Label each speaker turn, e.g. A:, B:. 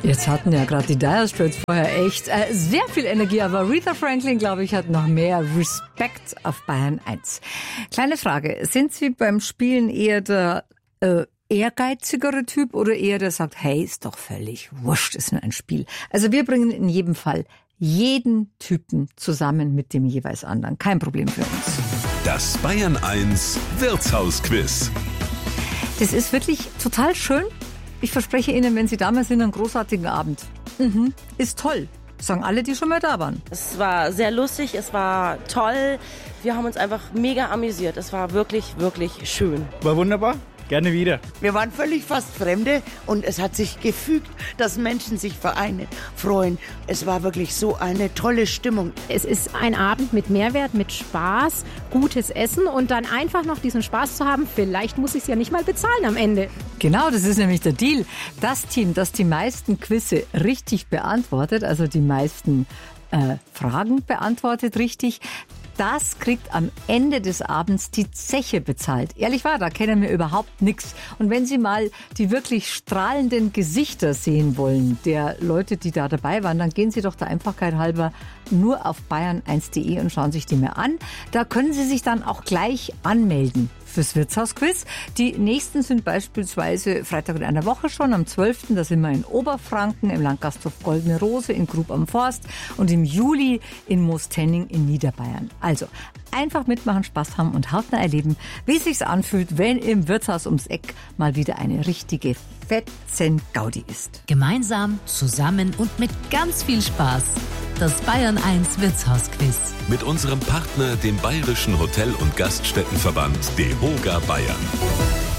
A: Jetzt hatten ja gerade die Dire Straits vorher echt sehr viel Energie, aber Aretha Franklin, glaube ich, hat noch mehr Respekt auf Bayern 1. Kleine Frage, sind Sie beim Spielen eher der ehrgeizigere Typ oder eher der sagt, hey, ist doch völlig wurscht, ist nur ein Spiel. Also wir bringen in jedem Fall jeden Typen zusammen mit dem jeweils anderen. Kein Problem für uns.
B: Das Bayern 1 Wirtshausquiz.
A: Das ist wirklich total schön. Ich verspreche Ihnen, wenn Sie da mal sind, einen großartigen Abend. Ist toll, sagen alle, die schon mal da waren.
C: Es war sehr lustig, es war toll. Wir haben uns einfach mega amüsiert. Es war wirklich, wirklich schön.
D: War wunderbar. Gerne wieder.
E: Wir waren völlig fast Fremde und es hat sich gefügt, dass Menschen sich vereinen, freuen. Es war wirklich so eine tolle Stimmung.
F: Es ist ein Abend mit Mehrwert, mit Spaß, gutes Essen und dann einfach noch diesen Spaß zu haben. Vielleicht muss ich es ja nicht mal bezahlen am Ende.
A: Genau, das ist nämlich der Deal. Das Team, das die meisten Quizze richtig beantwortet, also die meisten Fragen beantwortet richtig, das kriegt am Ende des Abends die Zeche bezahlt. Ehrlich wahr, da kennen wir überhaupt nichts. Und wenn Sie mal die wirklich strahlenden Gesichter sehen wollen der Leute, die da dabei waren, dann gehen Sie doch der Einfachkeit halber nur auf bayern1.de und schauen sich die mal an. Da können Sie sich dann auch gleich anmelden fürs Wirtshausquiz. Die nächsten sind beispielsweise Freitag in einer Woche schon, am 12. Da sind wir in Oberfranken, im Landgasthof Goldene Rose, in Grub am Forst und im Juli in Moostenning in Niederbayern. Also einfach mitmachen, Spaß haben und hautnah erleben, wie es sich anfühlt, wenn im Wirtshaus ums Eck mal wieder eine richtige Fetzen-Gaudi ist.
G: Gemeinsam, zusammen und mit ganz viel Spaß. Das Bayern 1 Wirtshausquiz.
B: Mit unserem Partner, dem Bayerischen Hotel- und Gaststättenverband DEHOGA Bayern.